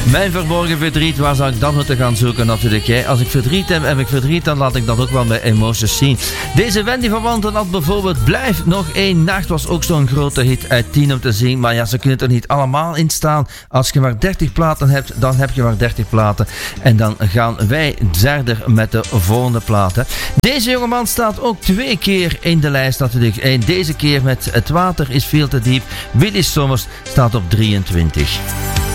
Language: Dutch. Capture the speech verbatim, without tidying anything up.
Mijn verborgen verdriet, waar zou ik dan moeten gaan zoeken natuurlijk? Hè? Als ik verdriet heb, heb ik verdriet, dan laat ik dat ook wel bij Emotions zien. Deze Wendy van Wanten had bijvoorbeeld Blijf nog één nacht, was ook zo'n grote hit uit tien om te zien. Maar ja, ze kunnen er niet allemaal in staan. Als je maar dertig platen hebt, dan heb je maar dertig platen. En dan gaan wij verder met de volgende platen. Deze jongeman staat ook twee keer in de lijst natuurlijk. En deze keer met Het water is veel te diep. Willy Sommers staat op drieëntwintig.